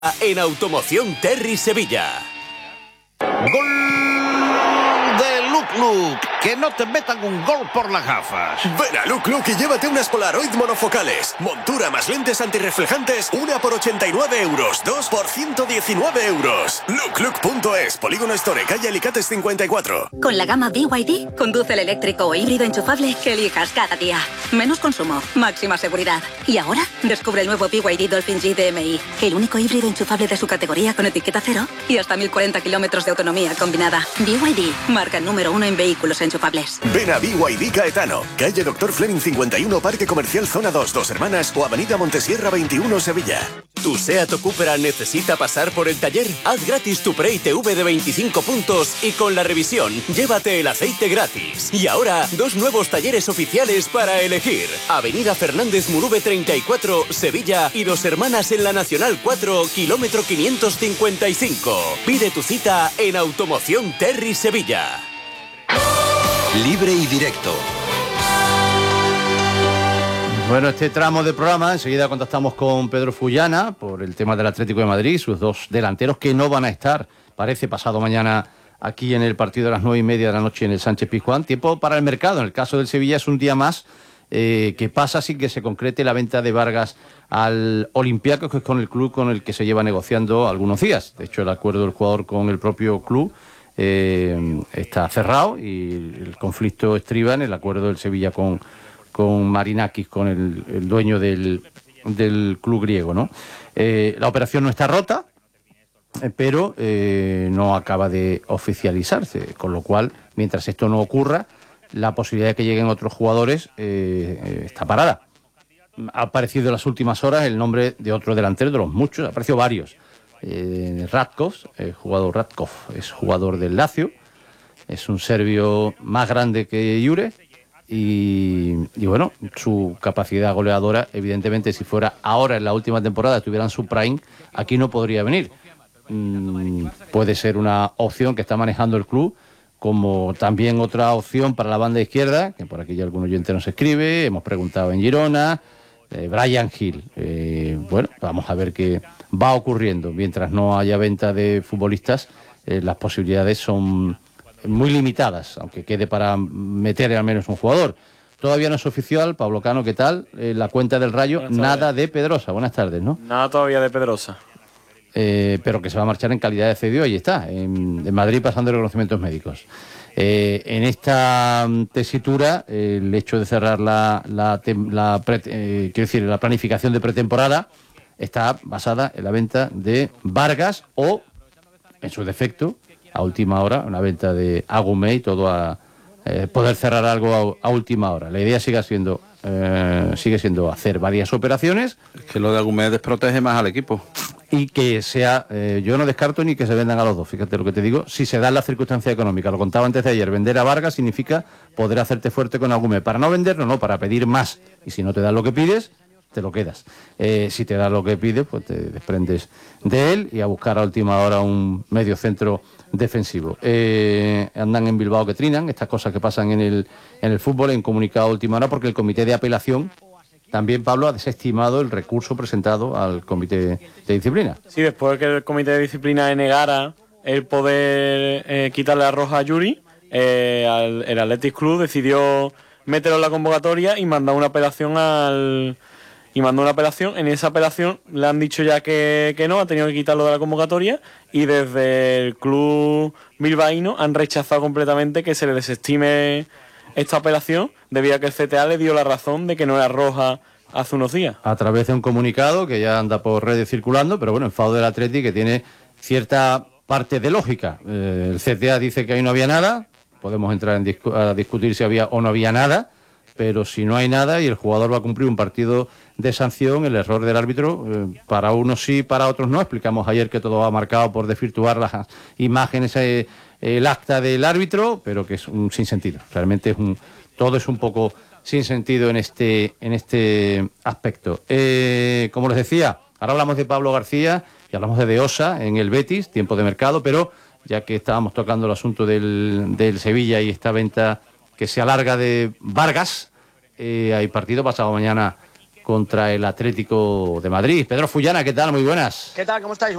En Automoción Terry Sevilla. ¡Gol de Luc! ¡Que no te metan un gol por las gafas! Ven a Luc y llévate unas Polaroid monofocales. Montura más lentes antirreflejantes, una por 89 euros, dos por 119 euros. Luc.es, Polígono Store, calle Alicates 54. Con la gama BYD, conduce el eléctrico o híbrido enchufable que elijas cada día. Menos consumo, máxima seguridad. Y ahora, descubre el nuevo BYD Dolphin G DMI, el único híbrido enchufable de su categoría con etiqueta cero y hasta 1040 kilómetros de autonomía combinada. BYD, marca número 1 en vehículos enchufables. Ven a BYD Caetano, calle Dr. Fleming 51, Parque Comercial Zona 2, Dos Hermanas o Avenida Montesierra 21, Sevilla. ¿Tu SEAT o Cupra necesita pasar por el taller? Haz gratis tu pre-ITV de 25 puntos y con la revisión, llévate el aceite gratis. Y ahora, 2 nuevos talleres oficiales para elegir. Avenida Fernández Murube 34, Sevilla y Dos Hermanas en la Nacional 4, kilómetro 555. Pide tu cita en Automoción Terry Sevilla. Libre y directo. Bueno, este tramo de programa, enseguida contactamos con Pedro Fullana por el tema del Atlético de Madrid, sus 2 delanteros que no van a estar, parece, pasado mañana aquí en el partido de las 9:30 de la noche en el Sánchez Pizjuán. Tiempo para el mercado. En el caso del Sevilla es un día más que pasa sin que se concrete la venta de Vargas al Olympiacos, que es con el club con el que se lleva negociando algunos días. De hecho, el acuerdo del jugador con el propio club está cerrado y el conflicto estriba en el acuerdo del Sevilla con Marinakis, con el dueño del club griego, ¿no? La operación no está rota, pero no acaba de oficializarse, con lo cual, mientras esto no ocurra, la posibilidad de que lleguen otros jugadores está parada. Ha aparecido en las últimas horas el nombre de otro delantero, de los muchos, ha aparecido varios. Radkov, es jugador del Lazio, es un serbio más grande que Jure y bueno, su capacidad goleadora, evidentemente, si fuera ahora en la última temporada, estuviera en su prime, aquí no podría venir. Puede ser una opción que está manejando el club, como también otra opción para la banda izquierda, que por aquí ya algún oyente nos escribe, hemos preguntado en Girona, Brian Hill. Bueno, vamos a ver qué va ocurriendo. Mientras no haya venta de futbolistas, las posibilidades son muy limitadas, aunque quede para meter al menos un jugador. Todavía no es oficial. Pablo Cano, ¿qué tal? La cuenta del Rayo, nada de Pedrosa. Buenas tardes, ¿no? Nada todavía de Pedrosa. Pero que se va a marchar en calidad de cedido, ahí está, en Madrid, pasando reconocimientos médicos. En esta tesitura, el hecho de cerrar la planificación de pretemporada está basada en la venta de Vargas o, en su defecto, a última hora, una venta de Agumé y todo a poder cerrar algo a última hora. La idea sigue siendo hacer varias operaciones. Es que lo de Agumé desprotege más al equipo. Y que sea, yo no descarto ni que se vendan a los dos, fíjate lo que te digo, si se da la circunstancia económica. Lo contaba antes de ayer, vender a Vargas significa poder hacerte fuerte con Agumé. Para no venderlo, no, para pedir más. Y si no te dan lo que pides, te lo quedas. Si te da lo que pides, pues te desprendes de él y a buscar a última hora un medio centro defensivo. Andan en Bilbao que trinan, estas cosas que pasan en el fútbol, en comunicado a última hora, porque el comité de apelación también, Pablo, ha desestimado el recurso presentado al comité de disciplina. Sí, después de que el comité de disciplina negara el poder quitarle la roja a Yuri, el Athletic Club decidió meterlo en la convocatoria y mandó una apelación En esa apelación le han dicho ya que no, ha tenido que quitarlo de la convocatoria, y desde el club bilbaíno han rechazado completamente que se le desestime esta apelación, debido a que el CTA le dio la razón de que no era roja hace unos días. A través de un comunicado que ya anda por redes circulando, pero bueno, enfado del Atleti, que tiene cierta parte de lógica. El CTA dice que ahí no había nada, podemos entrar a discutir si había o no había nada, pero si no hay nada y el jugador va a cumplir un partido de sanción, el error del árbitro, para unos sí, para otros no. Explicamos ayer que todo va marcado por desvirtuar las imágenes, el acta del árbitro, pero que es un sinsentido. Realmente todo es un poco sin sentido en este aspecto. Como les decía, ahora hablamos de Pablo García y hablamos de Osa en el Betis, tiempo de mercado, pero ya que estábamos tocando el asunto del Sevilla y esta venta que se alarga de Vargas, hay partido pasado mañana contra el Atlético de Madrid. Pedro Fullana, ¿qué tal? Muy buenas. ¿Qué tal? ¿Cómo estáis?